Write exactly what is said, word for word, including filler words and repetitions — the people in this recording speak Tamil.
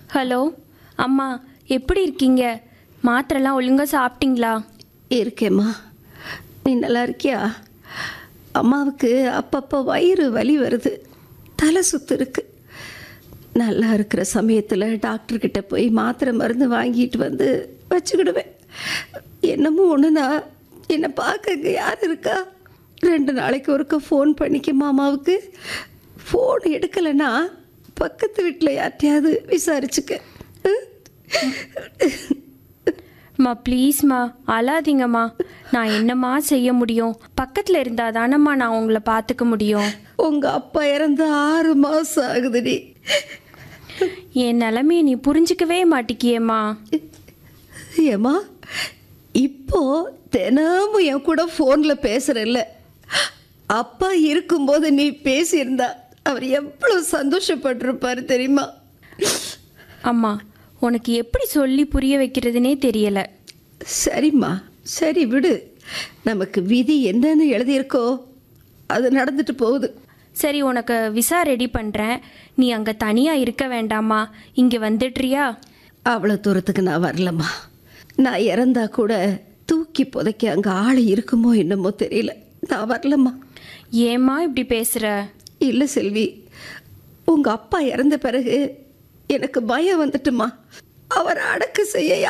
ஹலோ அம்மா, எப்படி இருக்கீங்க? மாத்திரைலாம் ஒழுங்கா சாப்பிட்டீங்களா? இருக்கேம்மா. நீ நல்லா இருக்கியா? அம்மாவுக்கு அப்பப்போ வயிறு வலி வருது, தலை சுத்து இருக்கு. நல்லா இருக்கிற சமயத்தில் டாக்டர்கிட்ட போய் மாத்திரை மருந்து வாங்கிட்டு வந்து வச்சுக்கிடுவேன். என்னமோ ஒன்றுனா என்னை பார்க்க இங்கே யார் இருக்கா? ரெண்டு நாளைக்கு ஒருக்க ஃபோன் பண்ணிக்க மாமாவுக்கு. ஃபோன் எடுக்கலைன்னா பக்கத்து வீட்டில் யார்ட்டையாவது விசாரிச்சுக்க. அம்மா ப்ளீஸ்மா, அழாதீங்கம்மா. நான் என்னம்மா செய்ய முடியும்? பக்கத்தில் இருந்தால் தானம்மா நான் உங்களை பார்த்துக்க முடியும். உங்கள் அப்பா இறந்து ஆறு மாதம் ஆகுதுடி. என் நிலைமையை நீ புரிஞ்சிக்கவே மாட்டிக்கியேம்மா. ஏம்மா, இப்போ தினமும் என் கூட ஃபோனில் பேசுகிறல்ல, அப்பா இருக்கும்போது நீ பேசியிருந்தா அவர் எவ்வளோ சந்தோஷப்பட்டிருப்பார் தெரியுமா? அம்மா, உனக்கு எப்படி சொல்லி புரிய வைக்கிறதுனே தெரியலை. சரிம்மா, சரி விடு. நமக்கு விதி என்னன்னு எழுதியிருக்கோ அது நடந்துட்டு போகுது. சரி, உனக்கு விசா ரெடி பண்ணுறேன். நீ அங்கே தனியாக இருக்க வேண்டாமா, இங்கே வந்துடுறியா? அவ்வளோ தூரத்துக்கு நான் வரலம்மா. நான் இறந்தா கூட தூக்கி புதைக்க அங்கே ஆள் இருக்குமோ என்னமோ தெரியல. நான் வரலம்மா. ஏம்மா இப்படி பேசுகிற? இல்லை செல்வி, உங்கள் அப்பா இறந்த பிறகு எனக்கு பயம் வந்துட்டுமா. அவரை அடக்கு செய்ய